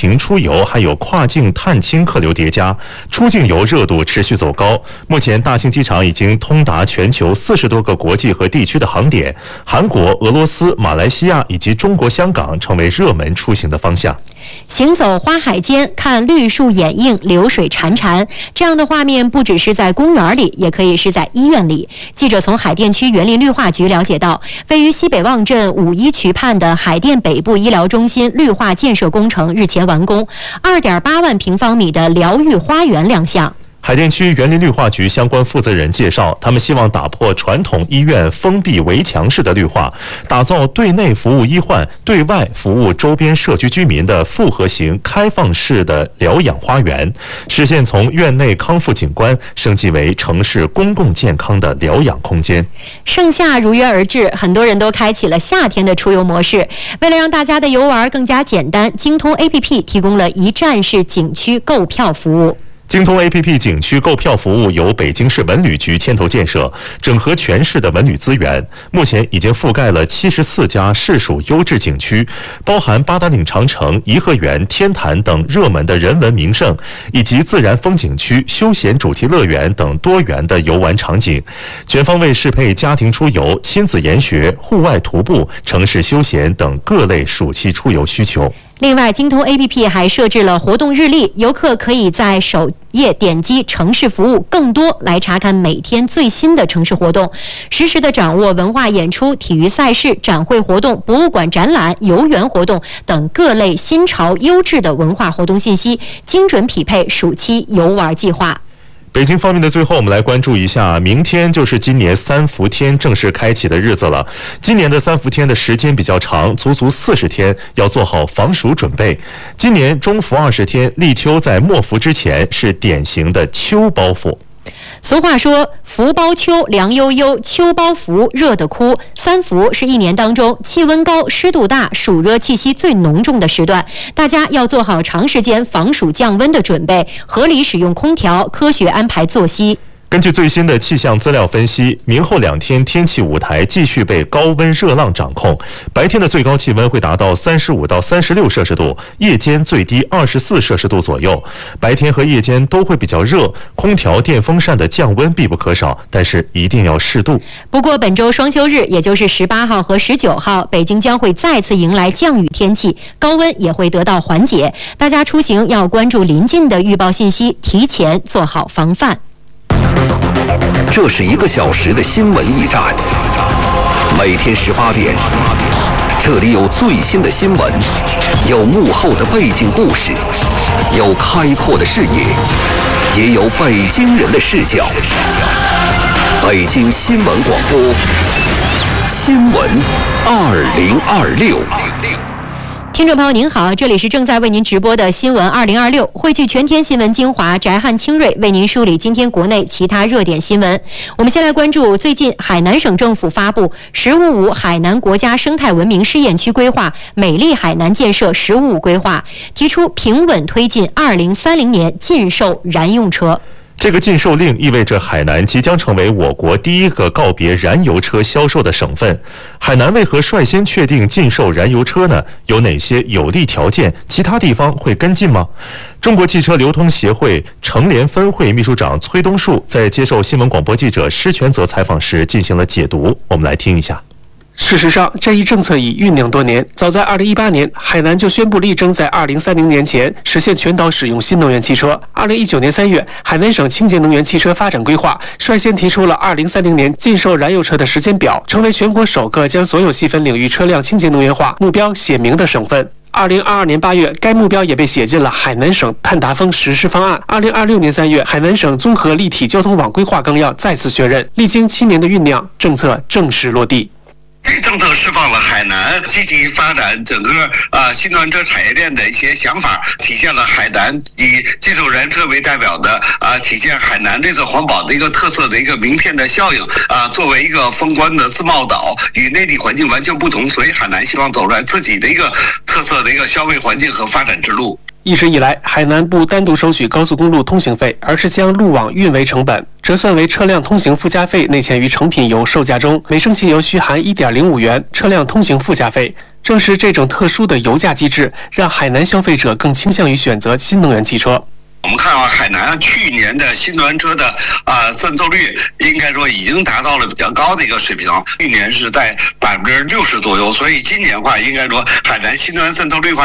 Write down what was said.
庭出游还有跨境探亲客流叠加，出境游热度持续走高。目前大兴机场已经通达全球40多个国际和地区的航点，韩国、俄罗斯、马来西亚以及中国香港成为热门出行的方向。 行走花海间，看绿树掩映，流水潺潺，这样的画面不只是在公园里，也可以是在医院里。记者从海淀区园林绿化局了解到，位于西北旺镇5·1渠畔的海淀北部医疗中心绿化建设工程日前完工，2.8万平方米的疗愈花园亮相。 海淀区园林绿化局相关负责人介绍，他们希望打破传统医院封闭围墙式的绿化，打造对内服务医患、对外服务周边社区居民的复合型开放式的疗养花园，实现从院内康复景观升级为城市公共健康的疗养空间。 盛夏如约而至，很多人都开启了夏天的出游模式。为了让大家的游玩更加简单，京通 APP 提供了一站式景区购票服务。 京通 APP 景区购票服务由北京市文旅局牵头建设，整合全市的文旅资源，目前已经覆盖了74家市属优质景区，包含八达岭长城、颐和园、天坛等热门的人文名胜，以及自然风景区、休闲主题乐园等多元的游玩场景，全方位适配家庭出游、亲子研学、户外徒步、城市休闲等各类暑期出游需求。 另外，京通 APP 还设置了活动日历，游客可以在首页点击城市服务更多来查看每天最新的城市活动，实时的掌握文化演出、体育赛事、展会活动、博物馆展览、游园活动等各类新潮优质的文化活动信息，精准匹配暑期游玩计划。 北京方面的最后，我们来关注一下，明天就是今年3伏天正式开启的日子了。今年的3伏天的时间比较长，足足40天，要做好防暑准备。今年中伏20天，立秋在末伏之前是典型的秋包伏。 俗话说，伏包秋，凉悠悠；秋包伏，热得哭。3伏是一年当中气温高、湿度大、暑热气息最浓重的时段，大家要做好长时间防暑降温的准备，合理使用空调，科学安排作息。 根据最新的气象资料分析，明后2天天气舞台继续被高温热浪掌控，白天的最高气温会达到35到36摄氏度，夜间最低24摄氏度左右。白天和夜间都会比较热，空调、电风扇的降温必不可少，但是一定要适度。 不过本周双休日，也就是18号和19号，北京将会再次迎来降雨天气，高温也会得到缓解。大家出行要关注临近的预报信息，提前做好防范。 这是1个小时的新闻驿站，每天18点，这里有最新的新闻，有幕后的背景故事，有开阔的视野，也有北京人的视角。北京新闻广播，新闻2026。 听众朋友您好，这里是正在为您直播的新闻2026，汇聚全天新闻精华，翟汉清锐为您梳理今天国内其他热点新闻。我们先来关注最近海南省政府发布“十五五”海南国家生态文明试验区规划美丽海南建设15规划，提出平稳推进2030年禁售燃用车。 这个禁售令意味着海南即将成为我国第1个告别燃油车销售的省份。海南为何率先确定禁售燃油车呢？有哪些有利条件？其他地方会跟进吗？中国汽车流通协会成联分会秘书长崔东树在接受新闻广播记者施全泽采访时进行了解读，我们来听一下。 事实上，这一政策已酝酿多年。早在2018年，海南就宣布力争在2030年前实现全岛使用新能源汽车。2019年3月，海南省清洁能源汽车发展规划率先提出了2030年禁售燃油车的时间表，成为全国首个将所有细分领域车辆清洁能源化目标写明的省份。2022年8月，该目标也被写进了海南省碳达峰实施方案。2026年3月，海南省综合立体交通网规划纲要再次确认，历经7年的酝酿，政策正式落地。 这政策释放了海南积极发展整个新能源车产业链的一些想法，体现了海南以禁售燃油车为代表的体现海南这个环保的一个特色的一个名片的效应作为一个风光的自贸岛，与内地环境完全不同，所以海南希望走出来自己的一个特色的一个消费环境和发展之路。 一直以来，海南不单独收取高速公路通行费，而是将路网运维成本折算为车辆通行附加费内嵌于成品油售价中，每升汽油需含1.05元车辆通行附加费。 正是这种特殊的油价机制，让海南消费者更倾向于选择新能源汽车。 我们看海南去年的新能源车的渗透率，应该说已经达到了比较高的一个水平，去年是在60%左右，所以今年应该说海南新能源渗透率